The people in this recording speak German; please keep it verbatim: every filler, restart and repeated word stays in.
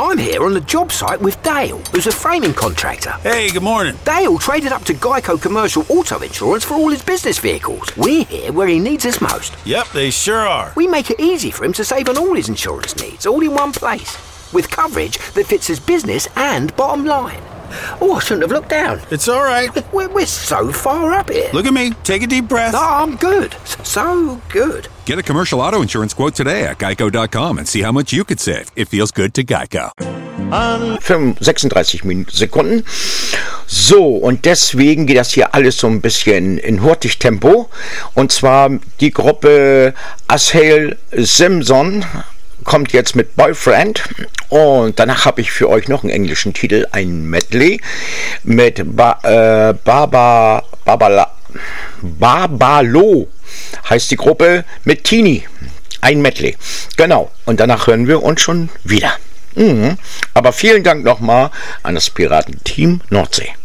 I'm here on the job site with Dale, who's a framing contractor. Hey, good morning. Dale traded up to Geico Commercial Auto Insurance for all his business vehicles. We're here where he needs us most. Yep, they sure are. We make it easy for him to save on all his insurance needs, all in one place, with coverage that fits his business and bottom line. Oh, I shouldn't have looked down. It's all right. We're, we're so far up here. Look at me. Take a deep breath. No, I'm good. So good. Get a commercial auto insurance quote today at geico dot com and see how much you could save. It feels good to Geico. sechsunddreißig Sekunden. So, und deswegen geht das hier alles so ein bisschen in hurtig Tempo. Und zwar die Gruppe Ashael Simpson kommt jetzt mit Boyfriend, und danach habe ich für euch noch einen englischen Titel, ein Medley mit ba- äh, Baba Babala Babalo heißt die Gruppe, mit Tini, ein Medley, genau, und danach hören wir uns schon wieder. Mhm. Aber vielen Dank nochmal an das Piratenteam Nordsee.